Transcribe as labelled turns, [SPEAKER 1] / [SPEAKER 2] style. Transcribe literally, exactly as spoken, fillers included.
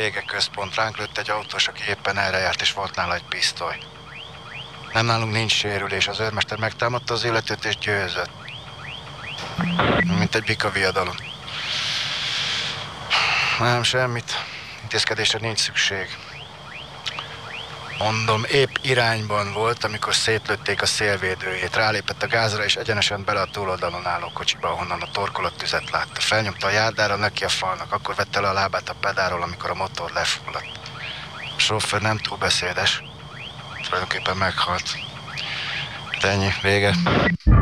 [SPEAKER 1] vége központ, ránk lőtt egy autós, aki éppen erre járt, és volt nála egy pisztoly. Nem, nálunk nincs sérülés, az őrmester megtámadta az illetőt és győzött. Mint egy bika viadalon. Nem, semmit. Intézkedésre nincs szükség. Mondom, épp irányban volt, amikor szétlőtték a szélvédőjét. Rálépett a gázra, és egyenesen bele a túloldalon álló kocsiba, ahonnan a torkolat tüzet látta. Felnyomta a járdára, neki a falnak, akkor vette le a lábát a pedáról, amikor a motor lefulladt. A sofőr nem túl beszédes. Tulajdonképpen meghalt. Hát ennyi, vége.